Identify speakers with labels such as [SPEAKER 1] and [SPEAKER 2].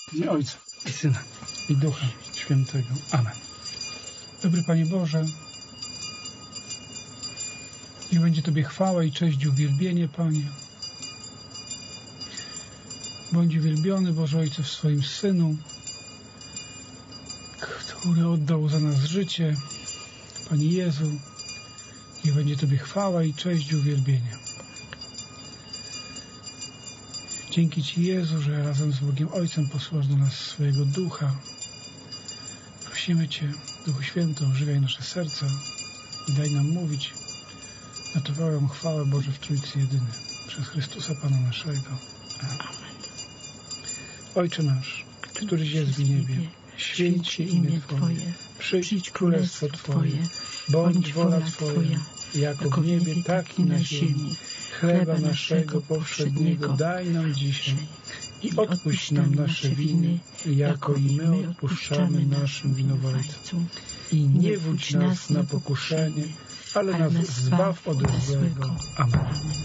[SPEAKER 1] W imię Ojca i Syna i Ducha Świętego. Amen. Dobry Panie Boże, niech będzie Tobie chwała i cześć i uwielbienie, Panie. Bądź uwielbiony, Boże Ojcze, w swoim Synu, który oddał za nas życie. Panie Jezu, niech będzie Tobie chwała i cześć i uwielbienie. Dzięki Ci, Jezu, że razem z Bogiem Ojcem posłasz do nas swojego Ducha. Prosimy Cię, Duchu Święty, ożywiaj nasze serca i daj nam mówić na Twoją chwałę, Boże, w Trójcy Jedyny, przez Chrystusa Pana naszego. Amen. Ojcze nasz, któryś jest w niebie, święć się imię Twoje, przyjdź królestwo Twoje, bądź wola Twoja, jako w niebie, tak i na ziemi. Chleba naszego powszedniego daj nam dzisiaj i odpuść nam nasze winy, jako i my odpuszczamy naszym winowajcom. I nie wódź nas na pokuszenie, ale nas zbaw od złego. Amen.